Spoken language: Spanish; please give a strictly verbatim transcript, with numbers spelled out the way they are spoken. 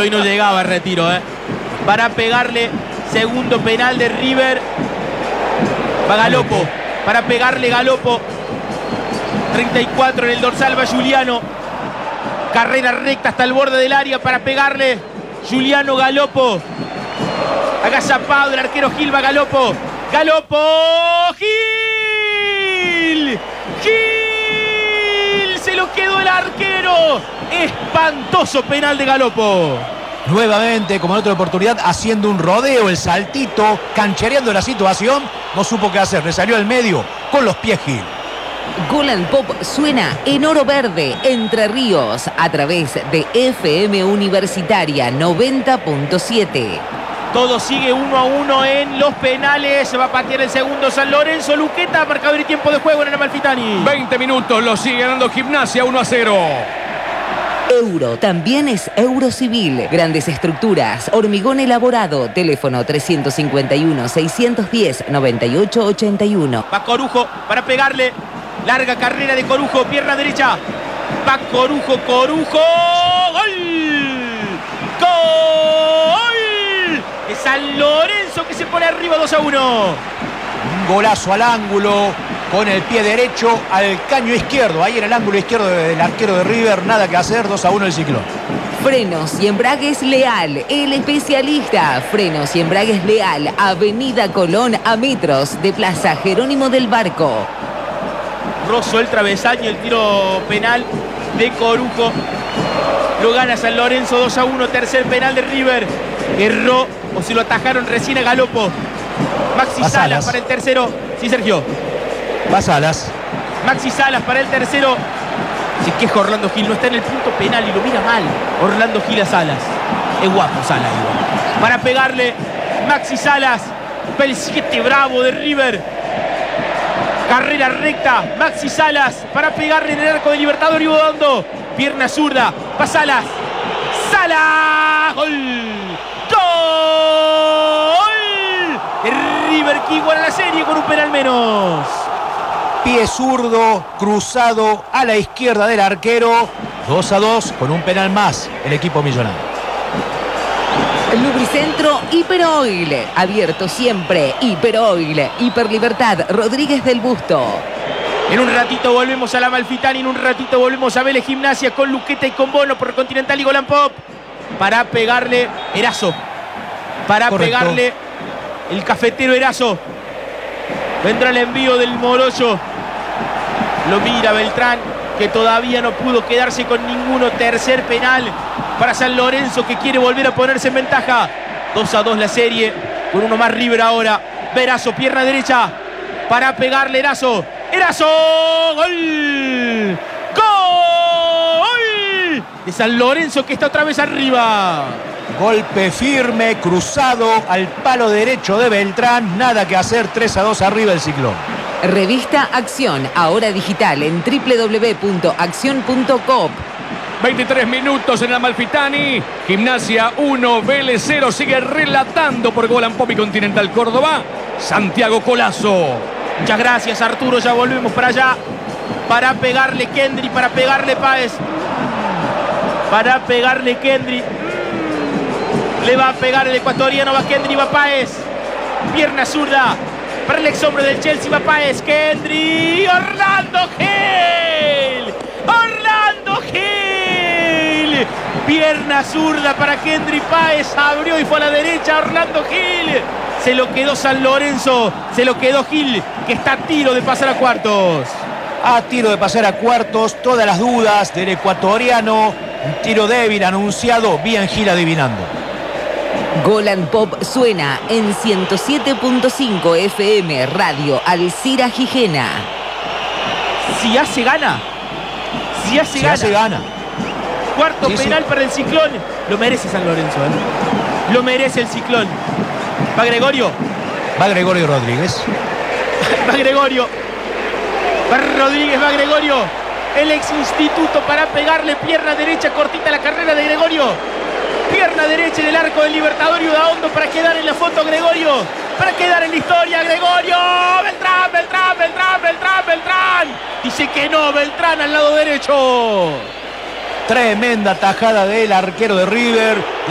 y no llegaba el retiro, ¿eh? Para pegarle, segundo penal de River. Va Galopo, para pegarle Galopo. treinta y cuatro en el dorsal va Giuliano. Carrera recta hasta el borde del área para pegarle. Giuliano Galopo. Agazapado el arquero Gil, va Galopo. Galopo. Gil. Gil. Se lo quedó el arquero. Espantoso penal de Galopo. Nuevamente, como en otra oportunidad, haciendo un rodeo, el saltito, canchereando la situación. No supo qué hacer, le salió al medio con los pies Gil. Golan Pop suena en Oro Verde, Entre Ríos, a través de F M Universitaria noventa punto siete. Todo sigue uno a uno en los penales. Se va a patear el segundo San Lorenzo. Luqueta, marcador y tiempo de juego en el Amalfitani. veinte minutos, lo sigue ganando Gimnasia uno a cero. Euro también es Eurocivil. Grandes estructuras, hormigón elaborado. Teléfono trescientos cincuenta y uno, seiscientos diez, noventa y ocho ochenta y uno. Va Corujo para pegarle. Larga carrera de Corujo, pierna derecha. Va Corujo, Corujo. ¡Gol! ¡Gol! De San Lorenzo que se pone arriba dos a uno. Un golazo al ángulo con el pie derecho al caño izquierdo. Ahí en el ángulo izquierdo del arquero de River. Nada que hacer, dos a uno el Ciclón. Frenos y embragues Leal, el especialista. Frenos y embragues Leal, Avenida Colón a metros de Plaza Jerónimo del Barco. Rozó el travesaño, el tiro penal de Corujo. Lo gana San Lorenzo dos a uno. Tercer penal de River. Erró o se lo atajaron recién a Galopo. Maxi Salas. Salas para el tercero. Sí, Sergio. Va Salas. Maxi Salas para el tercero. Se queja Orlando Gil. No está en el punto penal y lo mira mal. Orlando Gil a Salas. Es guapo Salas igual. Para pegarle Maxi Salas. El siete bravo de River. Carrera recta, Maxi Salas para pegarle en el arco de Libertador y Bodondo. Pierna zurda, va Salas. ¡Salas! ¡Gol! ¡Gol! River que iguala la serie con un penal menos. Pie zurdo, cruzado a la izquierda del arquero. dos a dos con un penal más el equipo millonario. Lubricentro Hiperoil, abierto siempre. Hiperoil, Hiperlibertad, Rodríguez del Busto. En un ratito volvemos a la Amalfitani, en un ratito volvemos a Vélez Gimnasia con Luqueta y con Bono por Continental y Golan Pop. Para pegarle Erazo. Para Correcto. pegarle el cafetero Erazo. Vendrá el envío del Moroyo. Lo mira Beltrán, que todavía no pudo quedarse con ninguno. Tercer penal para San Lorenzo, que quiere volver a ponerse en ventaja. dos a dos la serie, con uno más River ahora. Erazo, pierna derecha, para pegarle Erazo. ¡Erazo! ¡Gol! ¡Gol! De San Lorenzo, que está otra vez arriba. Golpe firme, cruzado al palo derecho de Beltrán. Nada que hacer, tres a dos arriba el Ciclón. Revista Acción, ahora digital en doble u doble u doble u punto acción punto com. veintitrés minutos en el Amalfitani. Gimnasia uno, Vélez cero. Sigue relatando por Golan Pop y Continental Córdoba Santiago Colazo. Muchas gracias, Arturo. Ya volvemos para allá. Para pegarle Kendry, para pegarle Páez. Para pegarle Kendry. Le va a pegar el ecuatoriano, va Kendry, va Páez. Pierna zurda. Para el ex hombre del Chelsea, va Páez. Kendry. Orlando Gil. Orlando Gil. Pierna zurda para Kendry Páez. Abrió y fue a la derecha Orlando Gil. Se lo quedó San Lorenzo. Se lo quedó Gil, que está a tiro de pasar a cuartos. A tiro de pasar a cuartos. Todas las dudas del ecuatoriano. Un tiro débil anunciado. Bien Gil adivinando. Golan Pop suena en ciento siete punto cinco F M Radio Alcira Gijena. Si hace gana. Si hace si gana. hace gana. Cuarto sí, penal sí. para el Ciclón. Lo merece San Lorenzo, ¿eh? Lo merece el Ciclón. Va Gregorio. Va Gregorio Rodríguez. Va Gregorio. Va Rodríguez, va Gregorio. El ex instituto para pegarle pierna derecha cortita la carrera de Gregorio. Pierna derecha en el arco del Libertador y Udaondo para quedar en la foto Gregorio. Para quedar en la historia Gregorio. Beltrán, Beltrán, Beltrán, Beltrán, Beltrán. Dice que no, Beltrán al lado derecho. Tremenda tajada del arquero de River.